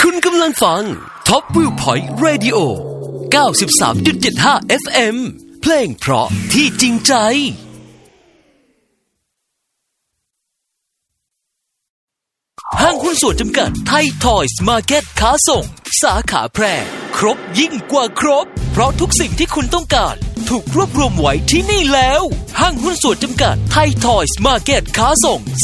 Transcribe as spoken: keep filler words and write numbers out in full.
คุณกำลังฟัง Top Viewpoint Radio เก้าสิบสามจุดเจ็ดห้า เอฟ เอ็ม เพลงเพราะที่จริงใจห้างหุ้นส่วนจำกัดไทยทอยส์มาร์เก็ตค้าส่งสาขาแพร่ครบยิ่งกว่าครบเพราะทุกสิ่งที่คุณต้องการถูกรวบรวมไว้ที่นี่แล้วห้างหุ้นส่วนจำกัดไทยทอยส์มาร์เก็ตค้าส่ง